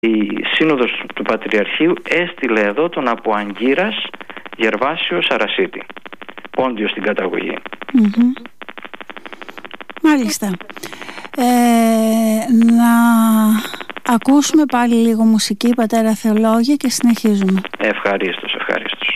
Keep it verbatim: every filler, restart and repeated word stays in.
η Σύνοδος του Πατριαρχείου έστειλε εδώ τον από Αγκύρας Γερβάσιο Σαρασίτη, πόντιο στην καταγωγή. Mm-hmm. Μάλιστα. Ε, να ακούσουμε πάλι λίγο μουσική, πατέρα θεολόγια, και συνεχίζουμε. Ευχαρίστως, ευχαρίστως.